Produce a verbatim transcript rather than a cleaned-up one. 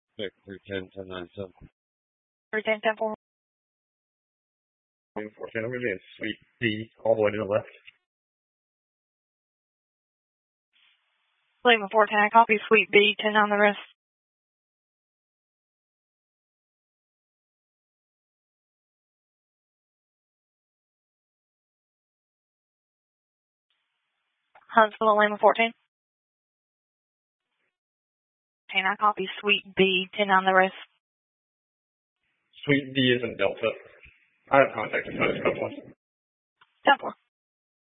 Six, three, ten, ten, nine, seven. three ten, ten four. Lima fourteen, I'm going to be in Suite B, all the way to the left. Lima four ten, I copy Suite B, ten on the wrist. Huntsville, Lima fourteen. ten, I copy Suite B, ten on the wrist. Suite D is in Delta. I have contact with Huntsville. ten four.